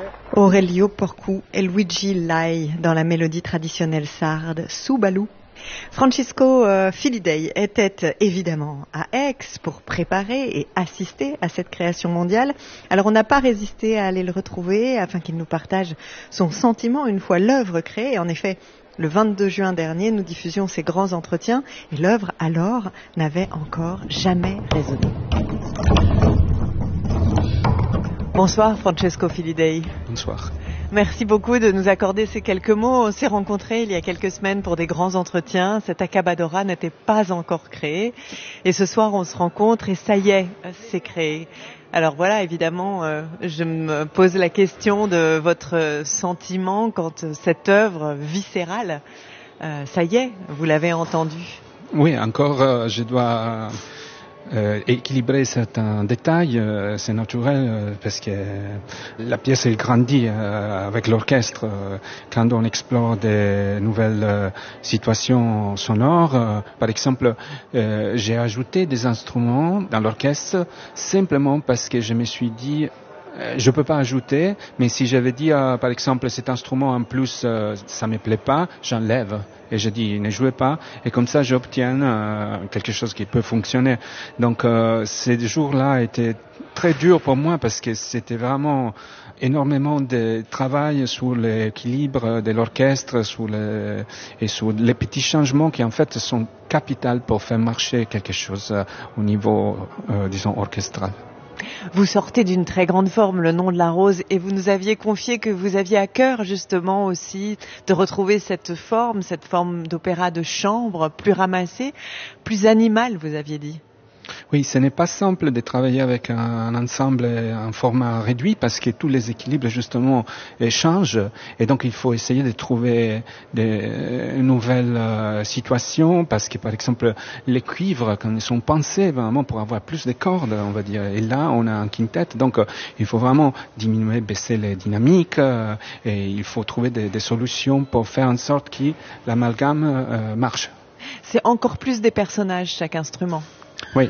Aurelio Porcu et Luigi Lai dans la mélodie traditionnelle sarde Soubalou. Francesco Filidei était évidemment à Aix pour préparer et assister à cette création mondiale. Alors on n'a pas résisté à aller le retrouver afin qu'il nous partage son sentiment une fois l'œuvre créée. En effet, le 22 juin dernier, nous diffusions ces grands entretiens et l'œuvre alors n'avait encore jamais résonné. Bonsoir Francesco Filidei. Bonsoir. Merci beaucoup de nous accorder ces quelques mots. On s'est rencontrés il y a quelques semaines pour des grands entretiens. Cet Accabadora n'était pas encore créé. Et ce soir, on se rencontre et ça y est, c'est créé. Alors voilà, évidemment, je me pose la question de votre sentiment quand cette œuvre viscérale, ça y est, vous l'avez entendue. Oui, encore, je dois équilibrer certains détails, c'est naturel parce que la pièce elle grandit avec l'orchestre quand on explore des nouvelles situations sonores. Par exemple, j'ai ajouté des instruments dans l'orchestre simplement parce que je me suis dit je peux pas ajouter, mais si j'avais dit par exemple cet instrument en plus ça me plaît pas, j'enlève et je dis ne jouez pas et comme ça j'obtiens quelque chose qui peut fonctionner. Donc ces jours-là étaient très durs pour moi parce que c'était vraiment énormément de travail sur l'équilibre de l'orchestre, et sur les petits changements qui en fait sont capitaux pour faire marcher quelque chose au niveau disons orchestral. Vous sortez d'une très grande forme, Le Nom de la Rose, et vous nous aviez confié que vous aviez à cœur justement aussi de retrouver cette forme d'opéra de chambre, plus ramassée, plus animale, vous aviez dit. Oui, ce n'est pas simple de travailler avec un ensemble en format réduit parce que tous les équilibres justement changent et donc il faut essayer de trouver des nouvelles situations parce que par exemple les cuivres quand ils sont pensés vraiment pour avoir plus de cordes on va dire et là on a un quintet donc il faut vraiment diminuer, baisser les dynamiques et il faut trouver des solutions pour faire en sorte que l'amalgame marche. C'est encore plus des personnages chaque instrument. Oui.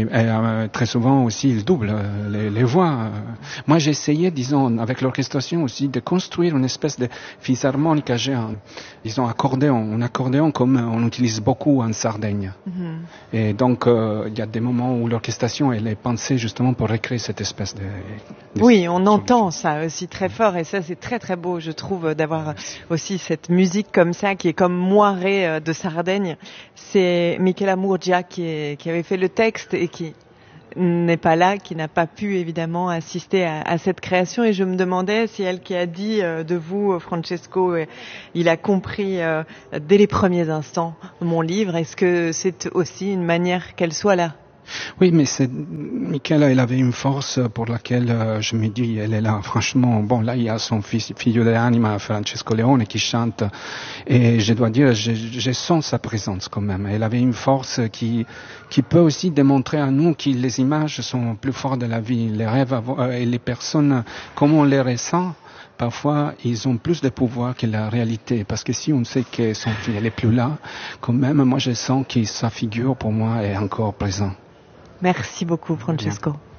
Et, très souvent aussi, ils doublent les voix. Moi, j'ai essayé, disons, avec l'orchestration aussi, de construire une espèce de fisharmonica géant. Disons, accordéon comme on utilise beaucoup en Sardaigne. Mm-hmm. Et donc, il y a des moments où l'orchestration, elle est pensée justement pour recréer cette espèce de oui, on entend ça aussi très fort et ça, c'est très très beau, je trouve, d'avoir aussi cette musique comme ça, qui est comme moirée de Sardaigne. C'est Michela Murgia qui avait fait le texte et qui n'est pas là, qui n'a pas pu évidemment assister à cette création et je me demandais si elle qui a dit de vous, Francesco, il a compris dès les premiers instants mon livre, est-ce que c'est aussi une manière qu'elle soit là? Oui, mais Michela, elle avait une force pour laquelle je me dis, elle est là, franchement. Bon, là, il y a son fils, Figlio dell'anima, Francesco Leone, qui chante. Et je dois dire, je sens sa présence quand même. Elle avait une force qui peut aussi démontrer à nous que les images sont plus fortes de la vie. Les rêves et les personnes, comme on les ressent, parfois, ils ont plus de pouvoir que la réalité. Parce que si on sait que son fils, elle est plus là, quand même, moi, je sens que sa figure, pour moi, est encore présente. Merci beaucoup, Francesco. Bien.